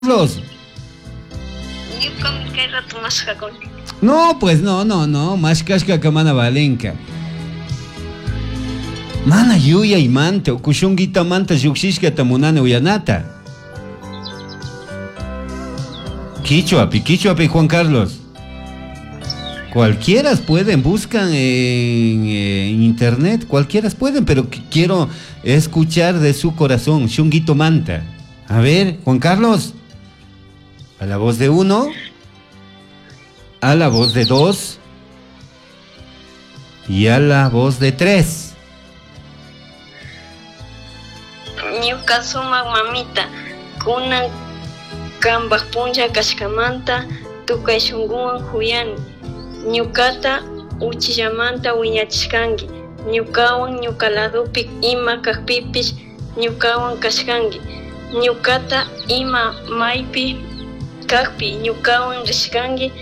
Carlos. Kay rato mas kakon. No, pues no, más casca que mana valenca. Mana yuya y manta, kushungita manta yuxishka tamunana uyanata. Quichuapi, Juan Carlos. Cualquiera pueden, buscan en internet, cualquiera pueden, pero quiero escuchar de su corazón, Shunguito Manta. A ver, Juan Carlos, a la voz de uno, a la voz de dos y a la voz de tres. Ñuka sumak mamita, kunan kambak puncha kashkamanta, tukay shunguwan huyani. Ñukata uchillamanta wiñachishkanki. Ñukawan ñukaladupi ima kakpipish ñukawan kashkanki. Ñukata ima maypi kakpi ñukawan rishkanki.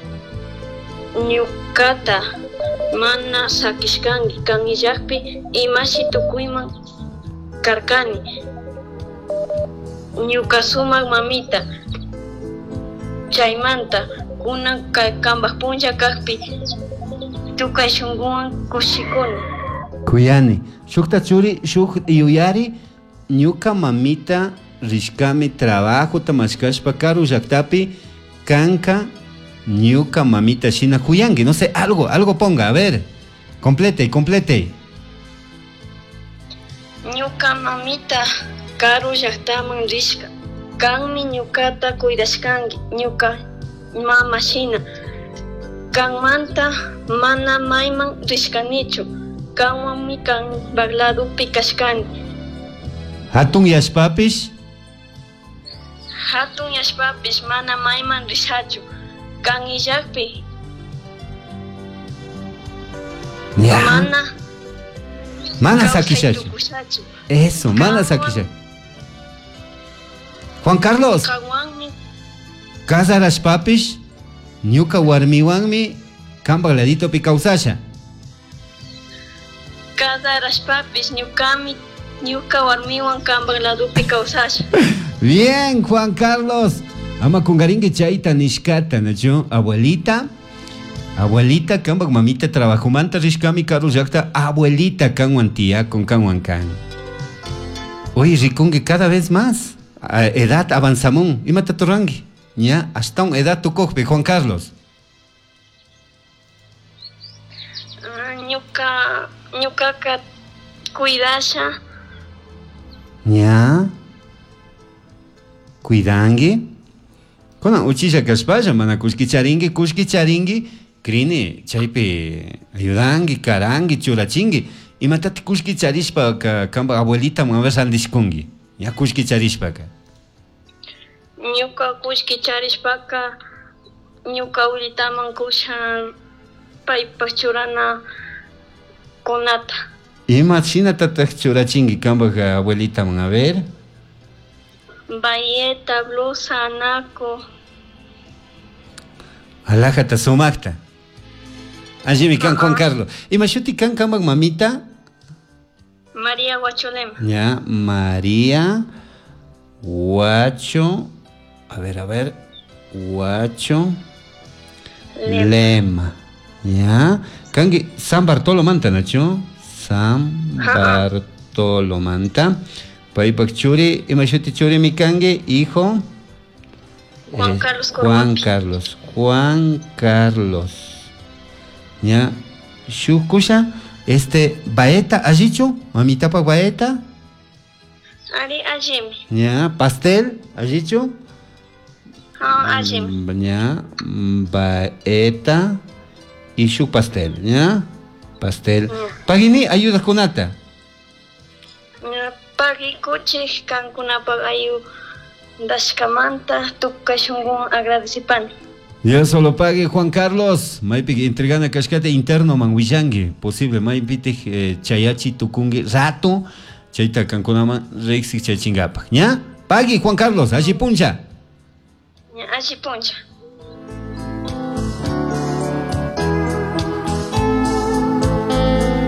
Ñukata mana sakishkanki. Kan illakpi imashi tukuyman karkani. Ñuka sumak mamita chaymanta kunan kambak puncha kakpi tukay shunguwan kushikuni. Kuyani, shukta churi, shuk yuyari, ñuka mamita rishkami trabajo tamashkashpa karu llaktapi kanka ñuka mamita shina kuyangi. No sé, algo ponga, a ver, complete. Ñuka mamita karu llaktaman rishka, kanmi ñukata cuidashkanki. Ñuka mama shina kanmanta mana mayman rishkanichu, kanwanmi kan bagladupi kashkani. Hatun yashpapish mana mayman rishachu, kan illakpi ya. Mana kawsay sakishachu. tukushachu. Eso, mana sakishachu. Juan Carlos, Kawanmi kasarashpapish ñuka warmiwanmi kambagladito pi kawsasha. kasarashpapish ñuka warmiwan kambagladupi kawsasha. Bien, Juan Carlos. Ama kungaringue chaita nishkata, ¿no? Abuelita, kambag mamita trabajumanta rishkami karu llakta, abuelita kanwan tía con kanwan kan. Oye, rikungue cada vez más. Edad avanzamón. Imata torangi. Ya, hasta un edad tu cogbe, Juan Carlos. Ñuka cuidasha. Ya. Cuidangi. Kona uchisha kashpaya mana kushkicharingi, krini chaype ayudangi, karangi, churachingi. Imatati kushkicharishpa kamba abuelita mavas andishkungi. Ya kushkicharishpaka. Ñuka kushkicharishpaka ñuka abuelitaman kushan paypa churana kunata. Ima shinata churachingi kamba abuelita man, a ver. Bayeta, blusa, anaco. Alájata sumakta. Allí mi can Juan Carlos. Ima shuti kan kambag mamita. María Huacholema. Ya, María Huacho. A ver. Huacho Lema. Ya. Kangi San Bartolo Manta, Nacho. San Bartolo Manta. Paipak churi, imashuti churi mi kangi, hijo. Juan Carlos Cormonte. Juan Carlos. Ya. Shukusha. Baeta, ¿has dicho? Mamita pa baeta. Ari Ajimi. Ya. Pastel, ¿has dicho? Ajimi. Ya. Baeta. Y su pastel, ¿ya? Pastel. Pagini, ayuda kunata. Pagi kuchis kankuna pagayu dashkamanta tukashungun agradecipan. Ya solo pague Juan Carlos. Maipi entregana kashkate interno manguillangi. Posible maipiti chayachi tukungi rato. Chaita kankunama rexi chachingapa. ¿Ya? Pague Juan Carlos, allí puncha. Allí puncha.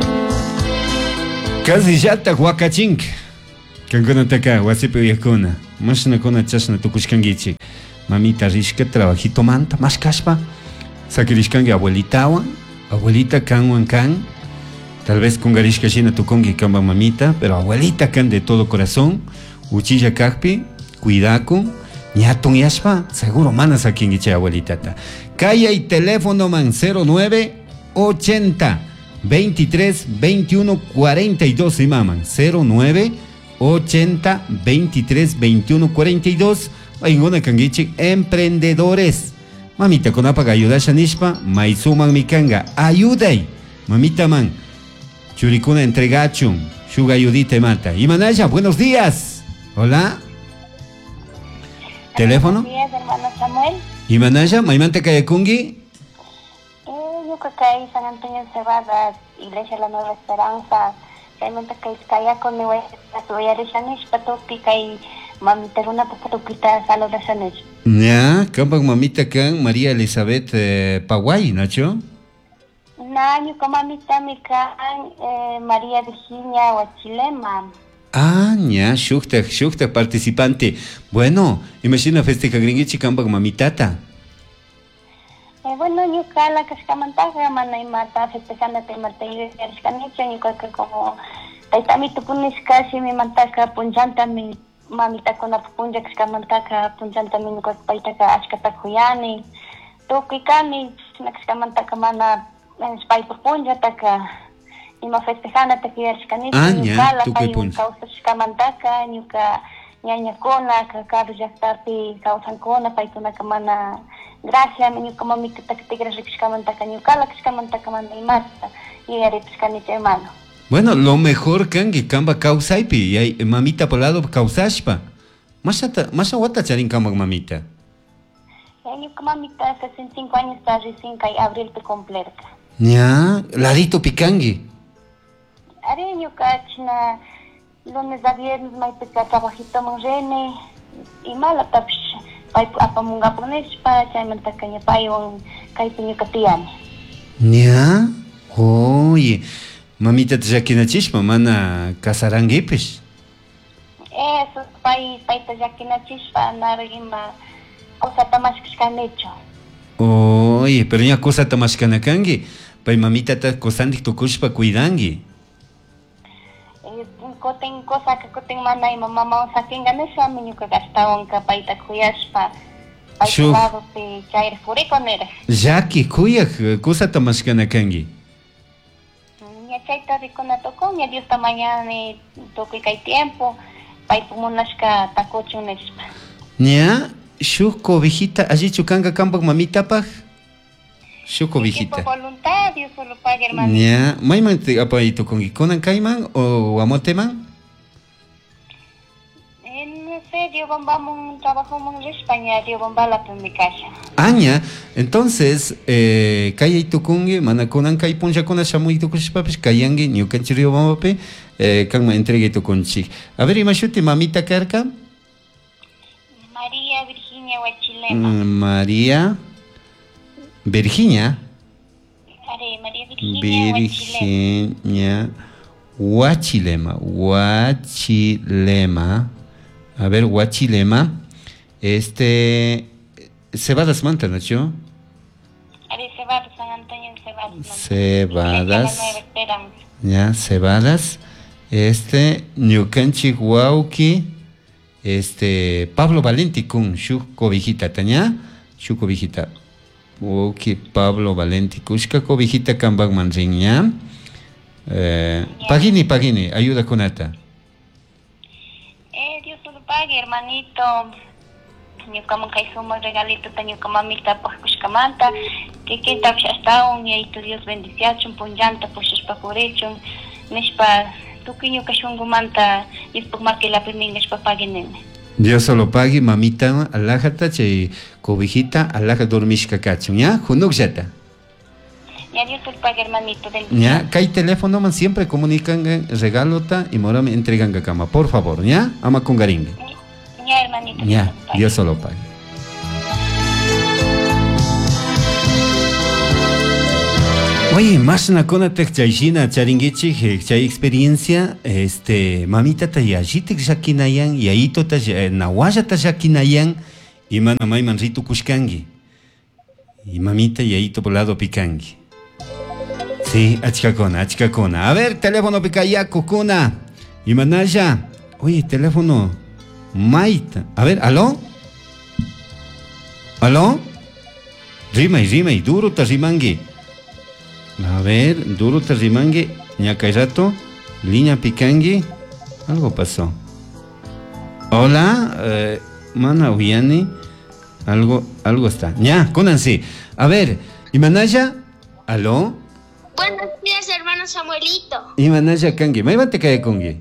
Casi ya ta huacachink. Kankuna taka, wasipi yakuna. Mashna kuna chasna tukushkangichi. Mamita rishka trabajito manta, más kashpa. Sakirishkangi abuelita kanwan kan. Tal vez con garishka shina tukongi kamba mamita, pero abuelita kan de todo corazón. Uchilla kakpi, cuidako. Ñatun yashpa, seguro manas aquí en Giche abuelitata. Calla y teléfono man 09 80 23 21 42 y maman 09 80 23 21 42. Vaingona kangichi emprendedores. Mamita con apaga ayuda shanishpa, maisuman mikanga, ayudai. Mamita man, churikuna entregachun, shuga ayudite mata. Imanaya, buenos días. Hola. ¿Teléfono? Buenos días, hermano Samuel. Imanaya, maimante kayakungi. Yo creo que ahí San Antonio Cebada, Iglesia La Nueva Esperanza, realmente que kaya con mi voy a rishanish patopi kay mamita una patopita salo de sanish. Ya, kampak mamita kan María Elizabeth Paguay, Nacho. Yo como mamita mi kan María Virginia Huachilema. Ah, ya, shukta participante. Bueno, imagina festeja gringichi kampak mamitata. Bueno, yo la que escamantaga, mana y mata, festejando te mata y escanicho, yo creo que como taitami tu punis casi mi mantaca, punchanta mi mamita con la punja que escamantaca, punchanta mi nuco paitaca, ashkata kuyani, tukikani, na que escamantaca mana, en spay por punja taca, y ma festejando te que escanicho, yo la pay un causa escamantaca, yo ñaña kona, kakaru yaktapi, causan kona, paituna kamana. Gracias, mi como mi que te tigres rixkamantaka ñukala kishkamantaka manda imasta y eripskanich hermano. Bueno, lo mejor kangi kamba kausaipi, y mamita por lado kausashpa. Masha wata charin kamba mamita. Yo como mamita 65 años está recién que abril te completa. Ya, ladito picangi. Are yo cachna lunes a viernes mai pica trabajito monrene y mala tapsh. Pai apa munga ponespa, chay mantakanya payong kay piñukatian. Ya, oye, mamita tajakinachishpa, mana kasarangipish. Eso, pai tajakinachishpa, narigima, cosa tamashkishkanecho. Oye, pero ya cosa tamashkanakangi, pai mamita ta kosandik tukushpa cuidangi. Koten cosa que koten mana y mamá on sakinga nesa miñu que gastawan ka paita kuyashpa paitado pe chair furikonere. Jaki kuyak cosa tamashkanakangi. Ya chaita rikona tokon ya Dios tamañana toque kai tiempo paipumunashka takochunespa. Ya, shuko viejita, allí chukanga kampak mamita paj. Shuko viejita. Voluntad, Dios solo paga, hermano. Ya, ¿maiman te apaito con ikonan kaiman o amoteman? No sé, Dios vamos trabajo en España, Dios vamos en mi casa. Aña, entonces, kaya itukungi, manakonan kai ponja kona shamu itukushpapish, kayangi, nyukanchirio bambape, kangma entregue itukunchi. A ver, imashuti mamita karka? María Virginia Huachilema. María Virginia. María Virginia Huachilema. A ver, Huachilema. Cebadas Manta, ¿no? Cebadas, San Antonio Cebadas. Ya, Cebadas. Ñucanchi Huauki. Pablo Valenti con Shuko Vigita, ¿taña? Shuko Vigita. Ok, Pablo Valenti, Kushka Cobijita Kambag Manriña. Pagini, ayuda con ata. Dios lo pague, hermanito. Yo como que sumo regalito, tengo como mamita, pues Kushkamanta. Que está hasta un y tu Dios bendición, punjanta, pues es para correcho. Nespa, tu que yo que shungumanta, y es por más que la primera es para pagar. Dios solo pague, mamita, alájata, che, cobijita, alájata, dormishka cacho, ¿ya? Junuk jata. Ya Dios solo pague, hermanito. Ya, hay teléfono, man, siempre comunican, regalota y morame entregan cama, por favor, ¿ya? Ama con garingue. Ya, hermanito. Ya, Dios solo pague. Oye, más na kona tek chayshina charingichi chay experiencia mamita ta yajitik shakinayan yaito ta nawaya ta shakinayan y mana mayman ritu kushkangi y mamita yaito por lado pikangi. Sí, achkakona. A ver, teléfono picayaco kuna y manaya. Oye, teléfono Maita. A ver, ¿aló? ¿Aló? Rima y duro ta rimangi. A ver, duro ta rimangi. Ñaca rato. Línea picangi. Algo pasó. Hola, mana uyani. Algo está. Ya, conansi. A ver, Imanaya. ¿Aló? Buenos días, hermano Samuelito. Imanaya kangi. ¿Me te cae congi?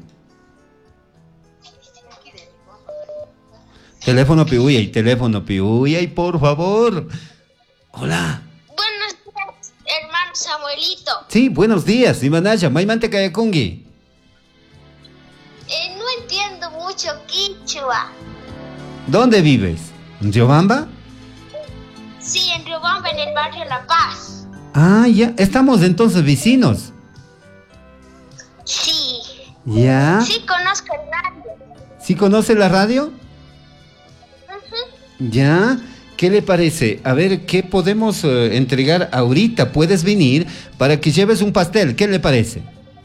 Teléfono piuyay, por favor. Hola. Buenos días, hermano Samuelito. Sí, buenos días, Imanaya. ¿Me te cae congi? No entiendo mucho quichua. ¿Dónde vives? ¿En Riobamba? Sí, en Riobamba, en el barrio La Paz. Ah, ya. Estamos entonces vecinos. Sí. ¿Ya? Sí, conozco el radio. ¿Sí conoce la radio? ¿Ya? ¿Qué le parece? A ver, ¿qué podemos entregar ahorita? Puedes venir para que lleves un pastel. ¿Qué le parece?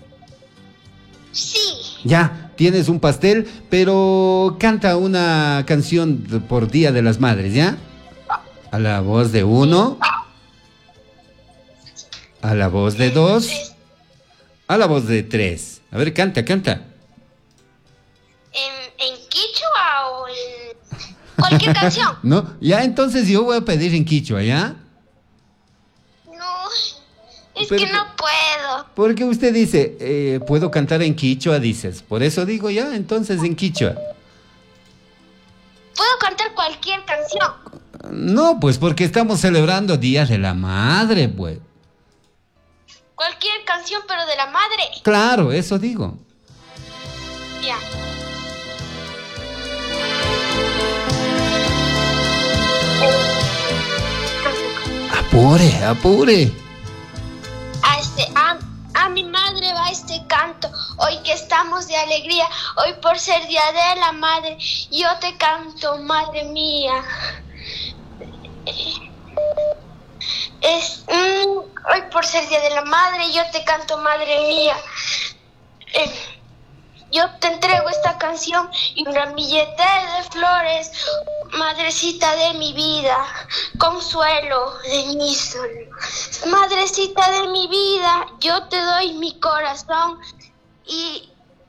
Sí. Ya, tienes un pastel, pero canta una canción por Día de las Madres, ¿ya? A la voz de uno, a la voz de dos, a la voz de tres. A ver, canta. ¿En quichua o en cualquier canción? No, ya entonces yo voy a pedir en quichua, ¿ya? No, es Pero- que no puedo. Porque usted dice, puedo cantar en quichua, dices. Por eso digo ya, entonces en quichua. Puedo cantar cualquier canción. No, pues porque estamos celebrando Día de la Madre, pues. Cualquier canción, pero de la madre. Claro, eso digo. Ya. Apure. A mi madre va este canto, hoy que estamos de alegría, hoy por ser Día de la Madre, yo te canto, madre mía. Hoy por ser Día de la Madre, yo te canto, madre mía. Yo te entrego esta canción y un ramillete de flores, madrecita de mi vida, consuelo de mi sol. Madrecita de mi vida, yo te doy mi corazón y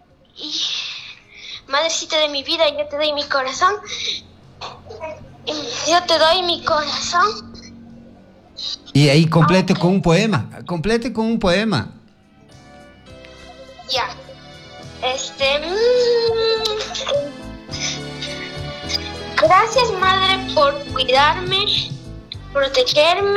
madrecita de mi vida, yo te doy mi corazón. Yo te doy mi corazón. Y ahí complete con un poema. Ya. Gracias, madre, por cuidarme, protegerme.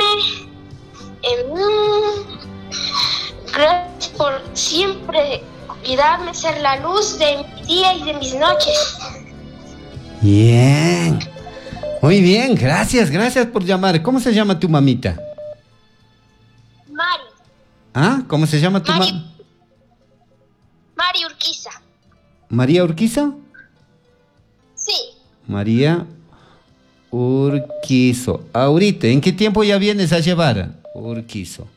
Gracias por siempre cuidarme, ser la luz de mi día y de mis noches. Bien. Muy bien, gracias por llamar. ¿Cómo se llama tu mamita? Mari. ¿Ah? ¿Cómo se llama tu mamá? Mari Urquiza. ¿María Urquiza? Sí. María Urquizo. Ahorita, ¿en qué tiempo ya vienes a llevar? Urquizo.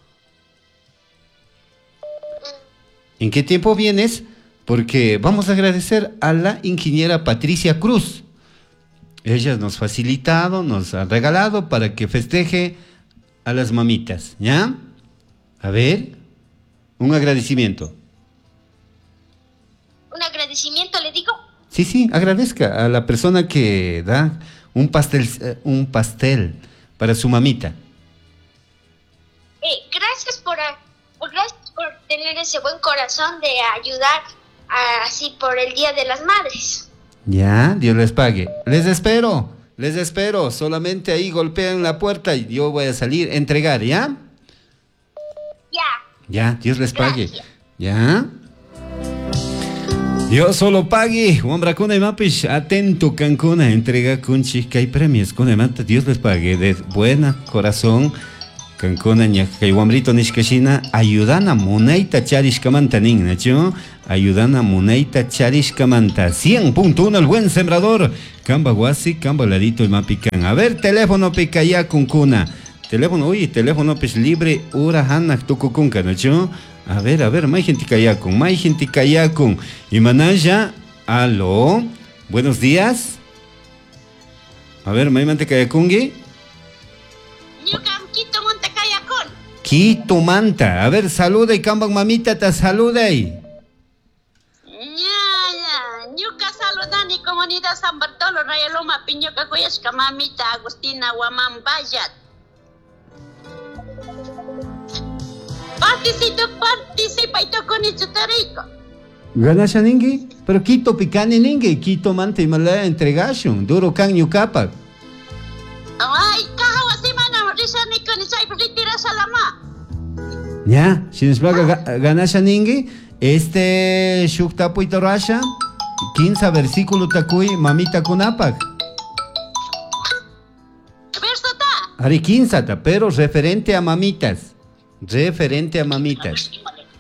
¿En qué tiempo vienes? Porque vamos a agradecer a la ingeniera Patricia Cruz. Ella nos ha facilitado, nos ha regalado para que festeje a las mamitas, ¿ya? A ver, un agradecimiento. Un agradecimiento, le digo. Sí, agradezca a la persona que da un pastel para su mamita. Gracias por tener ese buen corazón de ayudar así por el Día de las Madres. Ya, Dios les pague. Les espero. Solamente ahí golpean la puerta y yo voy a salir a entregar, ¿ya? Ya, Dios les pague. Gracias. ¿Ya? Dios solo pague. Wambra kuna mapish, atento Cancuna, entrega kunchi que hay premios. Kuna mata, Dios les pague de buena corazón Cancuna ñakayuambrito nishkashina ayudana munaita charishkamanta nin, ¿nacho? Ayudana munaita charishkamanta. 100.1 el buen sembrador. Camba guasi, camba ladito el mapican. A ver, teléfono picaya kunkuna. Teléfono, oye, teléfono pues libre, ura hanak tukukunka, ¿nacho? A ver, may gente kayakun. Y manaya, aló, buenos días. A ver, may mante kayakungi. Quito Manta. A ver, saluda y cambang mamita, te saluda y. Ñuka saludani comunidad San Bartolo, Rayaloma, Piñoca, Coyasca, mamita, Agustina, Guamán, Bayat. Participa y toco ni chutarito. ¿Ganas ningi? Pero Quito Picani ningi, Quito Manta y Malaya entregation, duro can Ñucapac. Ay, caja así, mano, risani con esa y retira salama. Ya, si nos va a ganar Shaningi, Shuktapu y Torasha, 15 versículo Takui, mamita Kunapak. Verso ta. Ari 15, pero referente a mamitas. Referente a mamitas.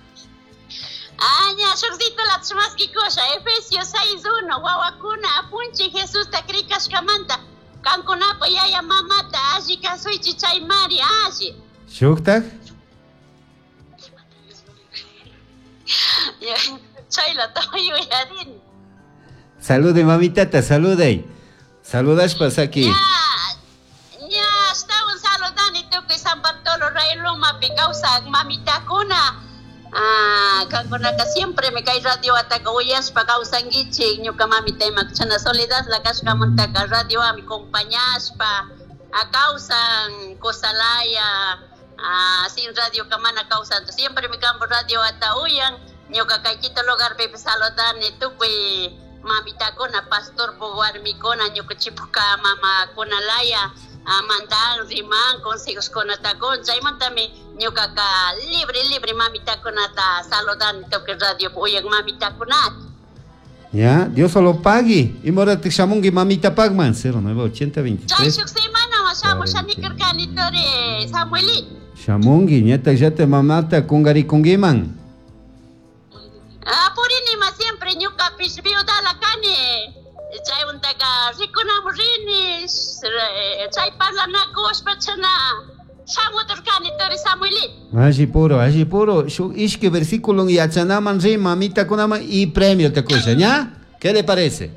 Aña, Shukdito la Tsmaski Kosha, Efesios 6:1, Guawakuna, Apunchi, Jesús Takrikash Kamanta, Kankunapa, Yaya Mamata, Aji Kasuichi Chaimari, Aji. Shuktak. Salude mamitata, salude. Saludas para aquí. Ya, estamos saludando y tú que San Bartolo, Rayloma, Picausa, mamita Cuna. Kankunaka siempre me cae radio ataca huyas para causa Gichi, Ñuka mamita y Macchana Soledad, la casca montaca radio a mi compañías a causa Cosalaya. Sin radio kamana causando siempre me campo radio hasta huyan ñoka kayquito lugar bebe saludane tupe mamita kona pastor boguar mi kona ñoka chipuka mama kona laya mandan riman consejos kona takon chaymantami ñoka ka libre mamita kona ta saludane tupe radio huyan mamita konat. Ya, Dios solo pague. Y mora te shamungi mamita pagman 098023. Chay shuk semana shamu shanikar kanitore Samueli. Shamungi, ñata yate mamata kungari kungiman. Purini ma siempre ñuka viuda la cane. Chay untaga rikuna murini. Chay parlana gospachana. Shamu turkani tori Samueli. Allí puro. Ishke versículo y achanaman ri mamita kunama y premio te cuesta, ¿ya? ¿Qué le parece?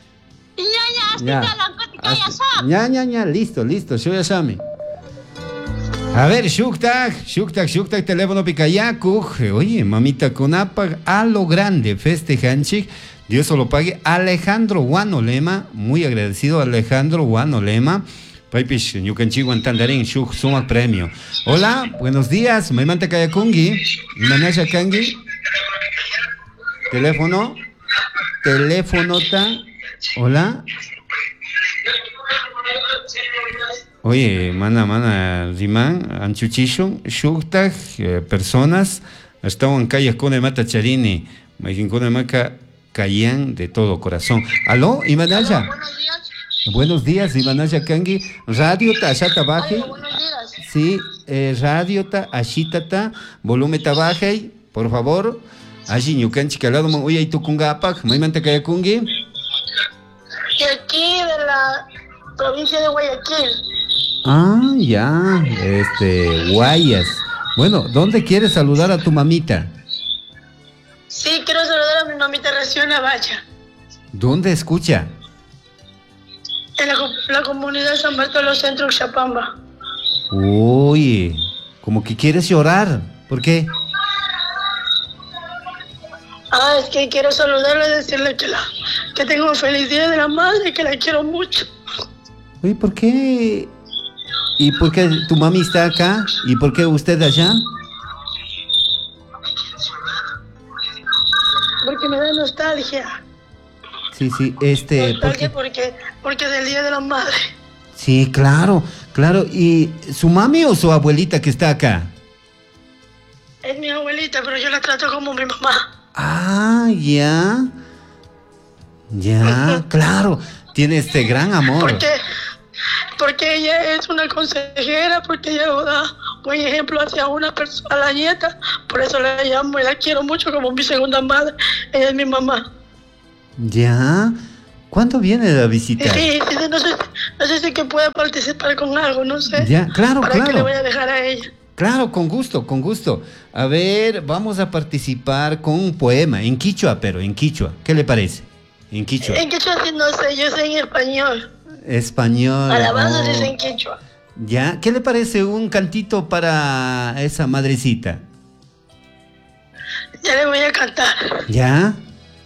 Ya, listo, yo ya sami. A ver, Shuktak, teléfono picayacuj. Oye, mamita Kunapag, a lo grande, festejanchik. Dios lo pague. Alejandro Guanolema, muy agradecido Alejandro Guanolema. Paipish, Ñucanchiguan Tandarín, Shuk, suma premio. Hola, buenos días, Maimanta Kayakungi, Manasha Kangi. Teléfonota. Hola. Oye, mana, Rimán, Anchuchicho, Shuktak, personas, estaban en calles con el mata charini, con el maca caían de todo corazón. ¿Aló, Imanaya? Buenos días, Imanaya Kangi. Radio ta ashata baje. Sí, radio ta ashitata, volumen ta baje, por favor. Allí ñucanchi calado, oye, y tu kungapak, Maimanta Kayakungi. De aquí, de la provincia de Guayaquil. Ya, Guayas. Bueno, ¿dónde quieres saludar a tu mamita? Sí, quiero saludar a mi mamita Raciona Valla. ¿Dónde escucha? En la comunidad San Bartolo Centro, Chapamba. Oye, como que quieres llorar. ¿Por qué? Es que quiero saludarla y decirle que tengo un feliz día de la madre y que la quiero mucho. Oye, ¿por qué? ¿Y por qué tu mami está acá? ¿Y por qué usted allá? Porque me da nostalgia. Sí, nostalgia porque del Día de la Madre. Sí, claro. ¿Y su mami o su abuelita que está acá? Es mi abuelita, pero yo la trato como mi mamá. Ya, claro. Tiene gran amor. Porque ella es una consejera, porque ella da buen ejemplo hacia una persona, a la nieta, por eso la llamo y la quiero mucho como mi segunda madre, ella es mi mamá. Ya. ¿Cuándo viene la visita? Sí, no sé si que pueda participar con algo, no sé. Ya, claro, para claro. que le voy a dejar a ella. Claro, con gusto, con gusto. A ver, vamos a participar con un poema, en quichua, pero en quichua. ¿Qué le parece? En quichua. En quechua sí no sé, yo sé en español. Español. Alabanzas es en quechua. Ya, ¿qué le parece un cantito para esa madrecita? Ya le voy a cantar. ¿Ya?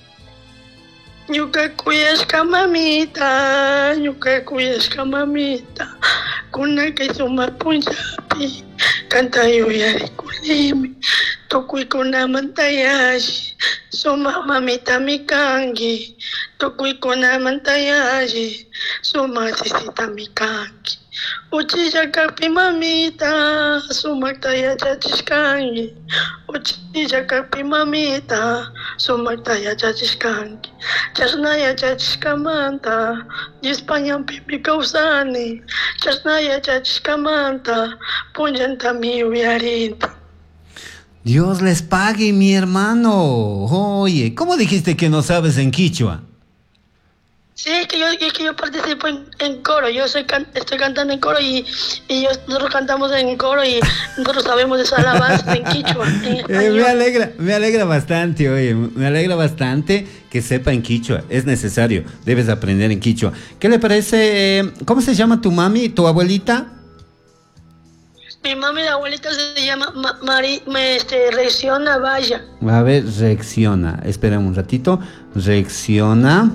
Ñuka kuyashka mamita, ñuka kuyashka mamita, kuna que suma punjabi, canta yuyari kulimi, tokui kuna mantayashi, suma mamita mi kangi, tokui kuna mantayashi, suma sisita mi kangi. Uchilla kapi mamita, sumaktaya chachishkangi. Uchilla kapi mamita, sumaktaya chachishkangi. Chasnaya chachishkamanta, España pipi kausani. Chasnaya chachishkamanta, punjanta mi uyarinta. Dios les pague, mi hermano. Oye, ¿cómo dijiste que no sabes en quichua? Sí, es que yo participo en coro, estoy cantando en coro y nosotros cantamos en coro y nosotros sabemos esa alabanza en quichua, en español. Me alegra bastante, oye, me alegra bastante que sepa en quichua, es necesario, debes aprender en quichua. ¿Qué le parece? ¿Cómo se llama tu mami, tu abuelita? Mi mami, la abuelita se llama Reacciona Vaya. A ver, reacciona, espera un ratito, reacciona.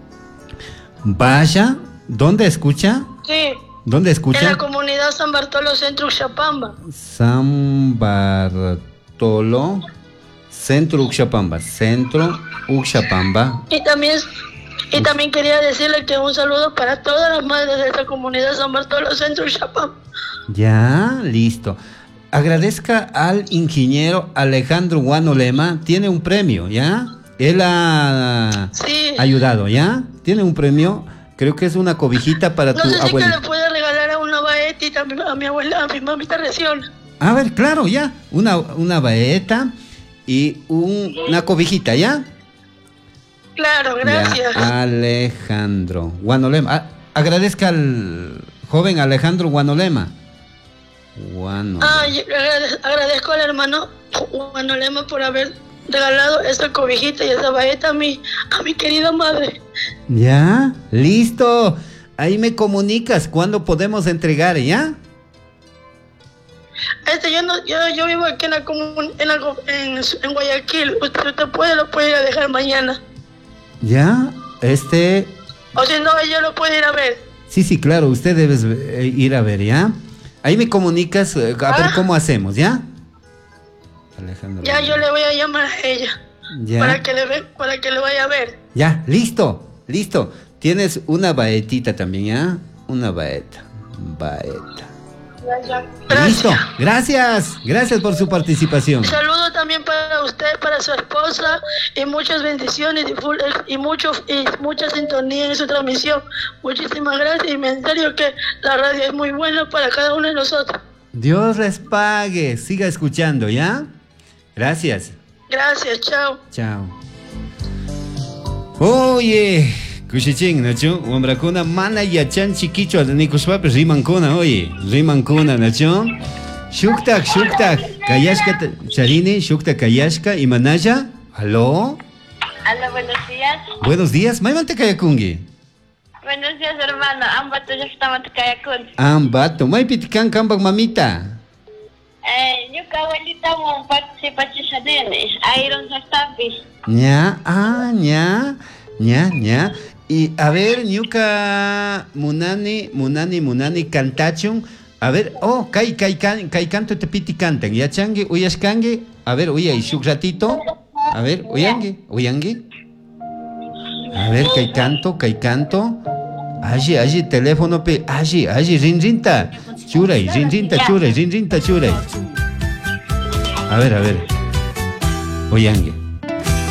Vaya, ¿dónde escucha? Sí. ¿Dónde escucha? En la comunidad San Bartolo, Centro Uxapamba. San Bartolo, Centro Uxapamba, Centro Uxapamba. Y también quería decirle que un saludo para todas las madres de esta comunidad San Bartolo, Centro Uxapamba. Ya, listo. Agradezca al ingeniero Alejandro Guanolema, tiene un premio, ¿ya? Él ha ayudado, ¿ya? Tiene un premio, creo que es una cobijita para tu abuelita. No sé si que le puede regalar a una baetita a mi abuela, a mi mamita recién. A ver, claro, ya. Una baeta y una cobijita, ¿ya? Claro, gracias. Ya, Alejandro Guanolema. Agradezca al joven Alejandro Guanolema. Agradezco al hermano Guanolema por haber regalado esa cobijita y esa baeta a mi querida madre. Ya, listo. Ahí me comunicas cuándo podemos entregar, ¿ya? Yo vivo aquí en Guayaquil. Usted lo puede ir a dejar mañana. Ya, O si no, yo lo puedo ir a ver. Sí, claro, usted debe ir a ver, ¿ya? Ahí me comunicas, a ver cómo hacemos, ¿ya? Alejandro. Ya, yo le voy a llamar a ella. Ya. Para que le vaya a ver. Ya, listo. Tienes una baetita también, ¿ya? Una baeta. Gracias. Listo, gracias por su participación. Un saludo también para usted, para su esposa y muchas bendiciones y mucha sintonía en su transmisión. Muchísimas gracias y en serio que la radio es muy buena para cada uno de nosotros. Dios les pague, siga escuchando, ¿ya? Gracias. Gracias, chao. Chao. Oye, Kushichin, Nacho, Wambrakuna, Mana Yachan Chiquicho, Nikushpap, Rimancuna, oye, Rimancuna, Nacho. Shuktak, Kayashka Charini, Shuktak Kayashka, Imanaya. ¿Aló? Hola, buenos días. Buenos días, Maimante Kayakungi. Buenos días, hermano. Ambato ya estamos Kayakun. Ambato, Maipitikan Kambak mamita. Yo abuelita mo participación de Iron Sastapi. ña. Y a ver, ñuka munani cantachun. A ver, kai canto te piti cantan. Ya changue, uyashkangue. A ver, uya y shuk ratito. A ver, uyangue. A ver, kai canto. Allí, teléfono pe, allí, rinrinta. Churay. A ver. Oyangue.